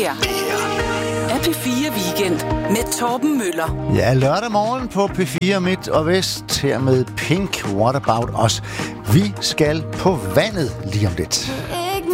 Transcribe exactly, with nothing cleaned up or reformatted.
her er P fire Weekend med Torben Møller. Ja, lørdag morgen på P fire Midt og Vest her med Pink, What About Us. Vi skal på vandet lige om lidt.